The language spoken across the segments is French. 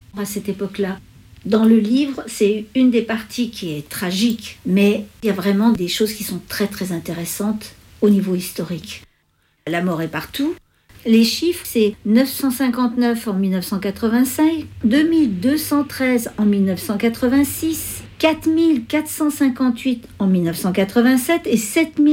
à cette époque-là. Dans le livre, c'est une des parties qui est tragique, mais il y a vraiment des choses qui sont très très intéressantes au niveau historique. La mort est partout. Les chiffres, c'est 959 en 1985, 2213 en 1986, 4458 en 1987 et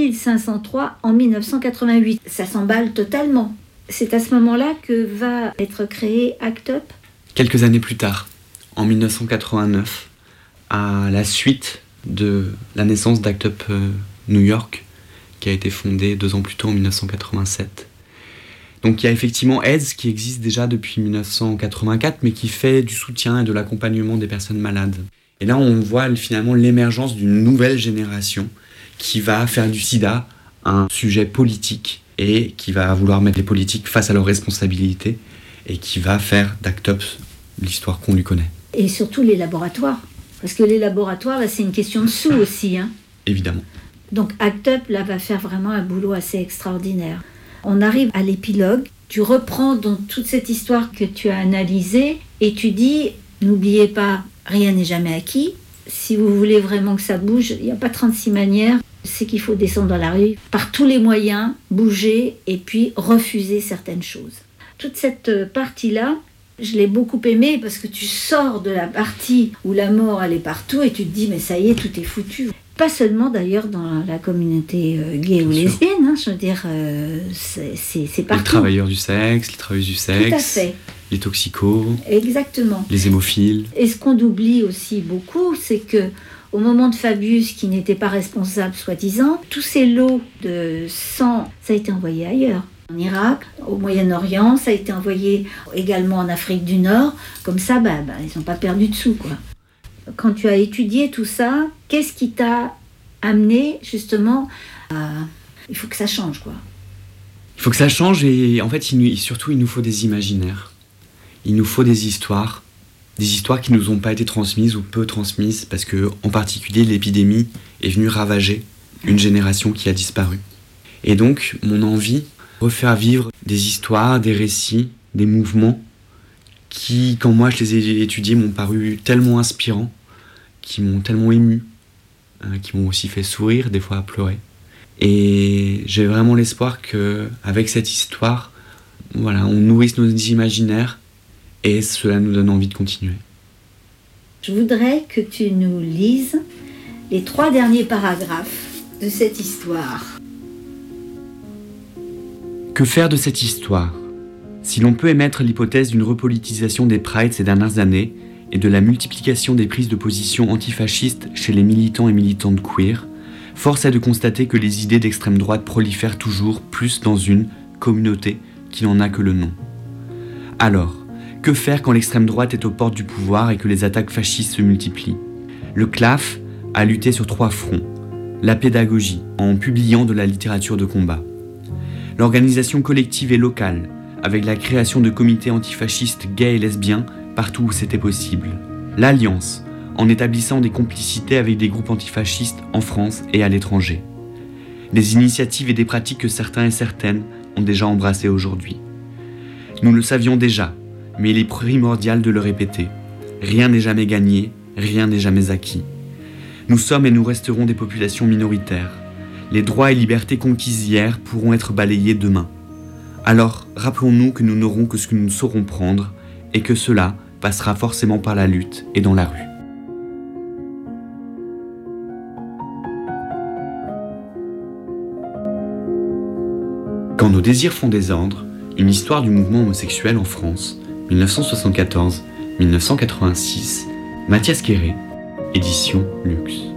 7503 en 1988. Ça s'emballe totalement. C'est à ce moment-là que va être créé ACT UP. Quelques années plus tard, en 1989, à la suite de la naissance d'ACT UP New York, qui a été fondée 2 ans plus tôt en 1987. Donc il y a effectivement AIDS qui existe déjà depuis 1984, mais qui fait du soutien et de l'accompagnement des personnes malades. Et là, on voit finalement l'émergence d'une nouvelle génération qui va faire du sida un sujet politique et qui va vouloir mettre les politiques face à leurs responsabilités et qui va faire d'ACT UP l'histoire qu'on lui connaît. Et surtout les laboratoires. Parce que les laboratoires, là, c'est une question de sous aussi. Évidemment. Donc ACT UP, là, va faire vraiment un boulot assez extraordinaire. On arrive à l'épilogue. Tu reprends donc toute cette histoire que tu as analysée et tu dis, n'oubliez pas, rien n'est jamais acquis. Si vous voulez vraiment que ça bouge, il n'y a pas 36 manières. C'est qu'il faut descendre dans la rue, par tous les moyens, bouger et puis refuser certaines choses. Toute cette partie-là, je l'ai beaucoup aimée parce que tu sors de la partie où la mort elle est partout et tu te dis mais ça y est, tout est foutu. Pas seulement d'ailleurs dans la communauté gay ou lesbienne, je veux dire, c'est partout. Les travailleurs du sexe, les travailleuses du sexe. Tout à fait. Les toxicos. Exactement. Les hémophiles. Et ce qu'on oublie aussi beaucoup, c'est que au moment de Fabius, qui n'était pas responsable soi-disant, tous ces lots de sang, ça a été envoyé ailleurs. En Irak, au Moyen-Orient, ça a été envoyé également en Afrique du Nord. Comme ça, ils n'ont pas perdu de sous, quoi. Quand tu as étudié tout ça, qu'est-ce qui t'a amené justement à... Il faut que ça change, quoi. Il faut que ça change et en fait, surtout, il nous faut des imaginaires. Il nous faut des histoires qui ne nous ont pas été transmises ou peu transmises parce que, en particulier, l'épidémie est venue ravager une génération qui a disparu. Et donc, mon envie, refaire vivre des histoires, des récits, des mouvements qui, quand moi je les ai étudiés, m'ont paru tellement inspirants, qui m'ont tellement ému, qui m'ont aussi fait sourire, des fois à pleurer. Et j'ai vraiment l'espoir qu'avec cette histoire, voilà, on nourrisse nos imaginaires et cela nous donne envie de continuer. Je voudrais que tu nous lises les 3 derniers paragraphes de cette histoire. Que faire de cette histoire ? Si l'on peut émettre l'hypothèse d'une repolitisation des prides ces dernières années et de la multiplication des prises de position antifascistes chez les militants et militantes queer, force est de constater que les idées d'extrême droite prolifèrent toujours plus dans une communauté qui n'en a que le nom. Alors, que faire quand l'extrême droite est aux portes du pouvoir et que les attaques fascistes se multiplient ? Le CLAF a lutté sur 3 fronts. La pédagogie, en publiant de la littérature de combat. L'organisation collective et locale, avec la création de comités antifascistes gays et lesbiens partout où c'était possible. L'Alliance, en établissant des complicités avec des groupes antifascistes en France et à l'étranger. Des initiatives et des pratiques que certains et certaines ont déjà embrassées aujourd'hui. Nous le savions déjà, mais il est primordial de le répéter. Rien n'est jamais gagné, rien n'est jamais acquis. Nous sommes et nous resterons des populations minoritaires. Les droits et libertés conquises hier pourront être balayés demain. Alors, rappelons-nous que nous n'aurons que ce que nous saurons prendre et que cela passera forcément par la lutte et dans la rue. Quand nos désirs font désordre, une histoire du mouvement homosexuel en France, 1974-1986, Mathias Quéré, édition Luxe.